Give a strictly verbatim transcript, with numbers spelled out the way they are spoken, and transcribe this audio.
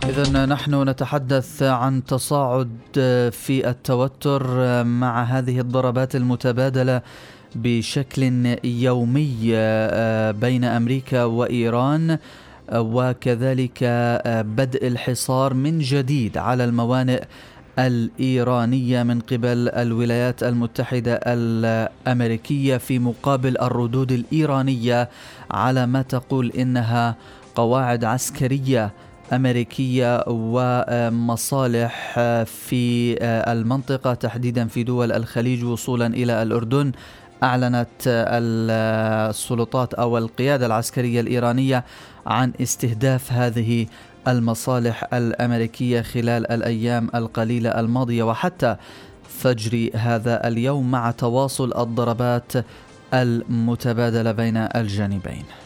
إذن نحن نتحدث عن تصاعد في التوتر مع هذه الضربات المتبادلة بشكل يومي بين أمريكا وإيران، وكذلك بدء الحصار من جديد على الموانئ الإيرانية من قبل الولايات المتحدة الأمريكية في مقابل الردود الإيرانية على ما تقول إنها قواعد عسكرية أمريكية ومصالح في المنطقة تحديدا في دول الخليج وصولا إلى الأردن. أعلنت السلطات أو القيادة العسكرية الإيرانية عن استهداف هذه المصالح الأمريكية خلال الأيام القليلة الماضية وحتى فجر هذا اليوم، مع تواصل الضربات المتبادلة بين الجانبين.